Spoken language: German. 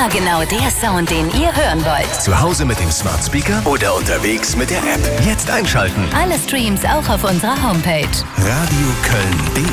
Immer genau der Sound, den ihr hören wollt. Zu Hause mit dem Smart Speaker oder unterwegs mit der App. Jetzt einschalten. Alle Streams auch auf unserer Homepage. Radio Köln.de